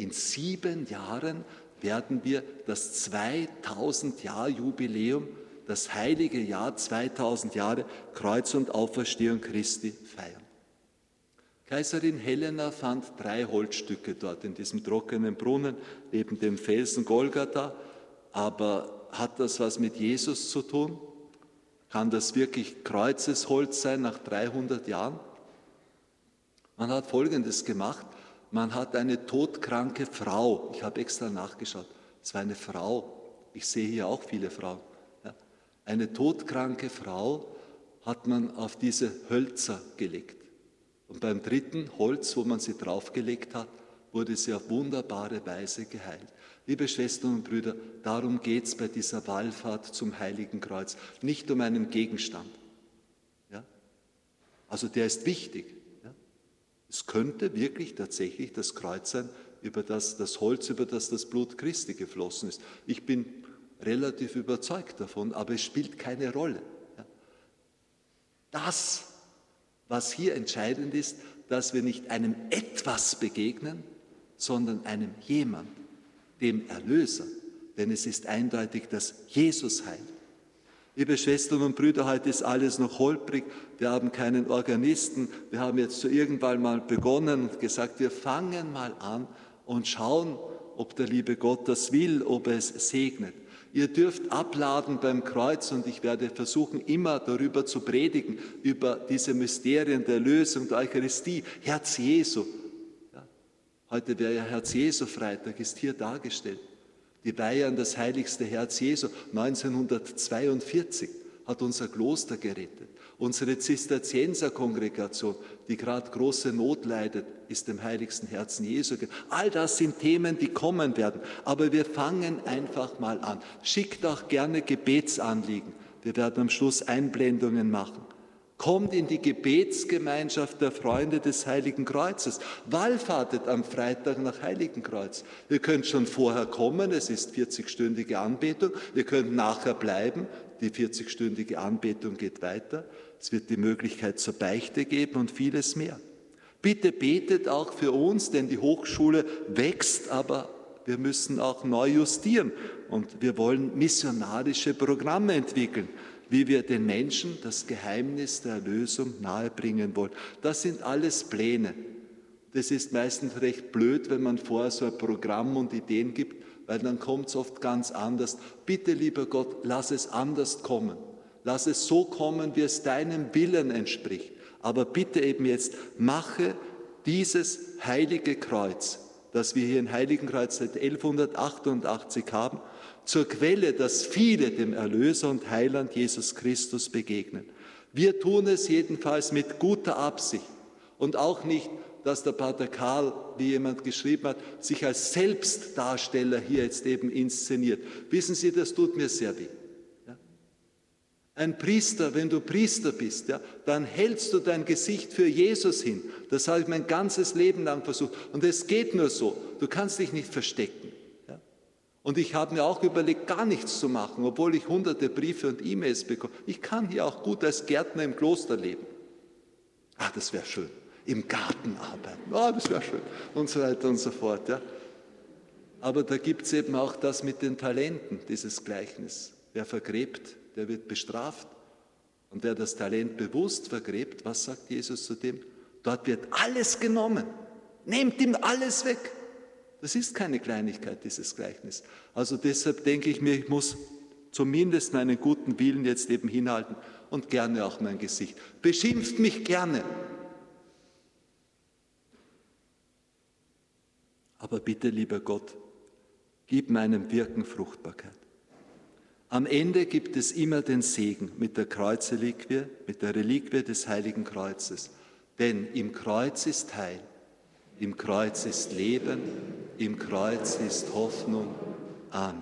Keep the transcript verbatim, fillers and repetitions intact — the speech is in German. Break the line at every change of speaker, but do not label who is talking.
in sieben Jahren werden wir das zweitausend-Jahr-Jubiläum, das heilige Jahr, zweitausend Jahre Kreuz und Auferstehung Christi feiern. Kaiserin Helena fand drei Holzstücke dort in diesem trockenen Brunnen neben dem Felsen Golgatha. Aber hat das was mit Jesus zu tun? Kann das wirklich Kreuzesholz sein nach dreihundert Jahren? Man hat Folgendes gemacht. Man hat eine todkranke Frau, ich habe extra nachgeschaut, es war eine Frau, ich sehe hier auch viele Frauen, ja. Eine todkranke Frau hat man auf diese Hölzer gelegt. Und beim dritten Holz, wo man sie draufgelegt hat, wurde sie auf wunderbare Weise geheilt. Liebe Schwestern und Brüder, darum geht es bei dieser Wallfahrt zum Heiligen Kreuz. Nicht um einen Gegenstand. Ja? Also der ist wichtig. Ja? Es könnte wirklich tatsächlich das Kreuz sein, über das, das Holz, über das das Blut Christi geflossen ist. Ich bin relativ überzeugt davon, aber es spielt keine Rolle. Ja? Das, was hier entscheidend ist, dass wir nicht einem Etwas begegnen, sondern einem Jemand, dem Erlöser. Denn es ist eindeutig, dass Jesus heilt. Liebe Schwestern und Brüder, heute ist alles noch holprig. Wir haben keinen Organisten. Wir haben jetzt so irgendwann mal begonnen und gesagt, wir fangen mal an und schauen, ob der liebe Gott das will, ob er es segnet. Ihr dürft abladen beim Kreuz und ich werde versuchen, immer darüber zu predigen, über diese Mysterien der Erlösung, der Eucharistie, Herz Jesu. Ja, heute wäre ja Herz Jesu Freitag, ist hier dargestellt. Die Weihe an das heiligste Herz Jesu, neunzehnhundertzweiundvierzig, hat unser Kloster gerettet. Unsere Zisterzienserkongregation, die gerade große Not leidet, ist dem heiligsten Herzen Jesu. All das sind Themen, die kommen werden. Aber wir fangen einfach mal an. Schickt auch gerne Gebetsanliegen. Wir werden am Schluss Einblendungen machen. Kommt in die Gebetsgemeinschaft der Freunde des Heiligen Kreuzes. Wallfahrtet am Freitag nach Heiligenkreuz. Ihr könnt schon vorher kommen, es ist vierzigstündige Anbetung. Ihr könnt nachher bleiben, die vierzigstündige Anbetung geht weiter. Es wird die Möglichkeit zur Beichte geben und vieles mehr. Bitte betet auch für uns, denn die Hochschule wächst, aber wir müssen auch neu justieren. Und wir wollen missionarische Programme entwickeln, wie wir den Menschen das Geheimnis der Erlösung nahebringen wollen. Das sind alles Pläne. Das ist meistens recht blöd, wenn man vorher so ein Programm und Ideen gibt, weil dann kommt es oft ganz anders. Bitte, lieber Gott, lass es anders kommen. Lass es so kommen, wie es deinem Willen entspricht. Aber bitte eben jetzt, mache dieses heilige Kreuz, das wir hier in Heiligenkreuz seit elfhundertachtundachtzig haben, zur Quelle, dass viele dem Erlöser und Heiland Jesus Christus begegnen. Wir tun es jedenfalls mit guter Absicht und auch nicht, dass der Pater Karl, wie jemand geschrieben hat, sich als Selbstdarsteller hier jetzt eben inszeniert. Wissen Sie, das tut mir sehr weh. Ja? Ein Priester, wenn du Priester bist, ja, dann hältst du dein Gesicht für Jesus hin. Das habe ich mein ganzes Leben lang versucht. Und es geht nur so. Du kannst dich nicht verstecken. Und ich habe mir auch überlegt, gar nichts zu machen, obwohl ich hunderte Briefe und E-Mails bekomme. Ich kann hier auch gut als Gärtner im Kloster leben. Ah, das wäre schön. Im Garten arbeiten. Ah, das wäre schön. Und so weiter und so fort. Ja. Aber da gibt es eben auch das mit den Talenten, dieses Gleichnis. Wer vergräbt, der wird bestraft. Und wer das Talent bewusst vergräbt, was sagt Jesus zu dem? Dort wird alles genommen. Nehmt ihm alles weg. Das ist keine Kleinigkeit, dieses Gleichnis. Also deshalb denke ich mir, ich muss zumindest meinen guten Willen jetzt eben hinhalten und gerne auch mein Gesicht. Beschimpft mich gerne. Aber bitte, lieber Gott, gib meinem Wirken Fruchtbarkeit. Am Ende gibt es immer den Segen mit der Kreuzreliquie, mit der Reliquie des Heiligen Kreuzes. Denn im Kreuz ist Heil, im Kreuz ist Leben, im Kreuz ist Hoffnung. Amen.